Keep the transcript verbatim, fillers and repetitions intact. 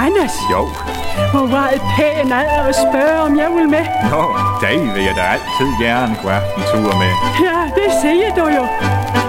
Anders? Jo. Hvor var det pæn af at spørge, om jeg vil med. Nå, det vil jeg da altid gerne gå aftentur med. Ja, det siger du jo.